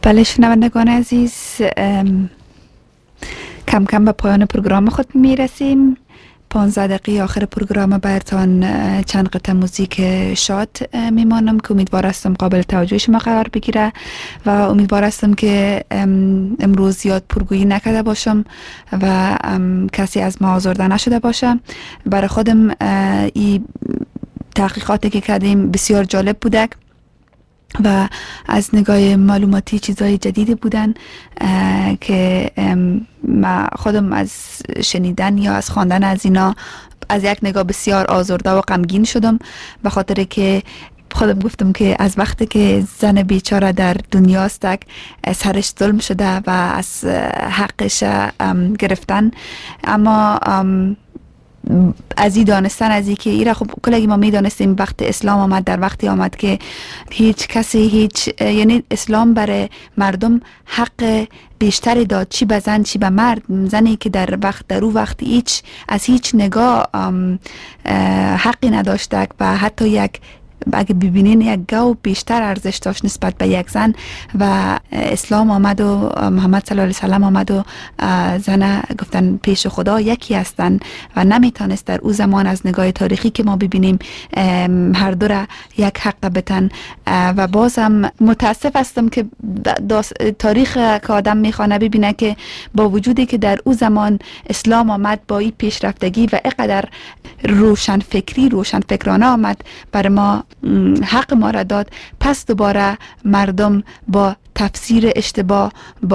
بله شنوندگان عزیز، کم کم به پایان پروگرام خود میرسیم. 15 دقیقه آخر پروگرام براتان چند قطعه موزیک شاد میمانم که امیدوار هستم قابل توجه شما قرار بگیره و امیدوار هستم که امروز زیاد پرگویی نکرده باشم و کسی از ما آزرده نشده باشه. برای خودم این تحقیقاتی که کردیم بسیار جالب بوده و از نگاه معلوماتی چیزای جدیدی بودن که ما خودم از شنیدن یا از خواندن از اینا از یک نگاه بسیار آزرده و غمگین شدم، به خاطر که خودم گفتم که از وقتی که زن بیچاره در دنیاست سرش ظلم شده و از حقش گرفتن، اما از این دانستن از این که ایره خب کلگی ما میدانستیم وقت اسلام آمد، در وقتی آمد که هیچ کسی یعنی اسلام برای مردم حق بیشتری داد، چی به زن چی به مرد. زنی که در او وقت از هیچ نگاه حقی نداشته و حتی اگه ببینین یک گاو بیشتر ارزش داشت نسبت به یک زن و اسلام آمد و محمد صلی الله علیه وسلم آمد و زن گفتن پیش خدا یکی هستن و نمیتونست در او زمان از نگاه تاریخی که ما ببینیم هر دو را یک حق بتن. و بازم متاسف هستم که تاریخ که آدم میخوانه ببینه که با وجودی که در او زمان اسلام آمد با این پیشرفتگی و اینقدر روشنفکرانه آمد بر ما حق ما را داد، پس دوباره مردم با تفسیر اشتباه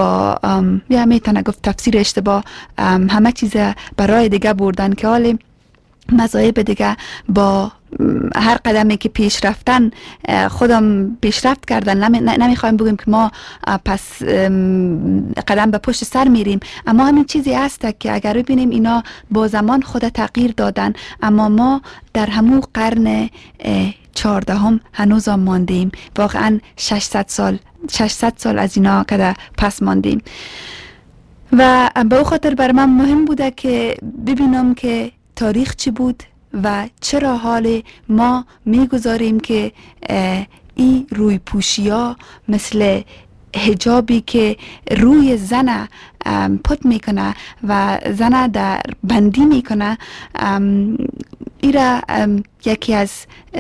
یا میتونه گفت تفسیر اشتباه همه چیز برای دیگه بردن که حالی مذاهب دیگه با هر قدمی که پیش رفتن خودم پیشرفت کردن. نمیخوایم بگیم که ما پس قدم به پشت سر میریم، اما همین چیزی هست که اگر ببینیم اینا با زمان خود تغییر دادن، اما ما در همون قرن 14 هنوز هم ماندیم. واقعا 600 سال از اینا که پس ماندیم و به او خاطر بر من مهم بوده که ببینم که تاریخ چی بود و چرا حال ما میگذاریم که این روی پوشی ها مثل حجابی که روی زن پت میکنه و زن در بندی میکنه ایرا یکی از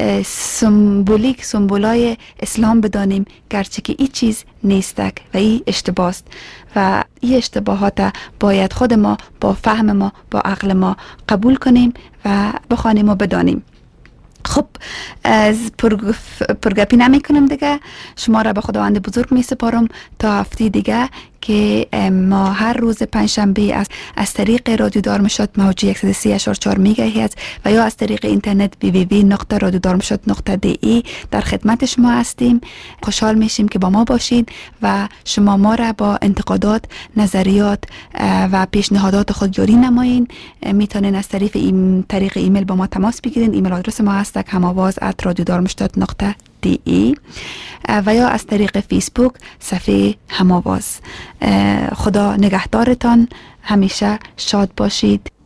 سمبولای اسلام بدانیم، گرچه که این چیز نیستک و این اشتباه است و این اشتباهات باید خود ما با فهم ما با عقل ما قبول کنیم و بخوانیم و بدانیم. خب از پرگپی نمی کنم دیگه، شما را به خداوند بزرگ می سپارم تا هفته دیگه که ما هر روز پنجشنبه از طریق رادیو دارمشت موج 103.4 مگاهرتز و یا از طریق اینترنت www.radiodarmstadt.de در خدمت شما هستیم. خوشحال میشیم که با ما باشید و شما ما را با انتقادات، نظریات و پیشنهادات خود یاری نمایین. میتونین از طریق ایمیل با ما تماس بگیرین. ایمیل آدرس ما هست هماواز@radiodarmstadt.de و یا از طریق فیسبوک صفحه هماواز. خدا نگهدارتان، همیشه شاد باشید.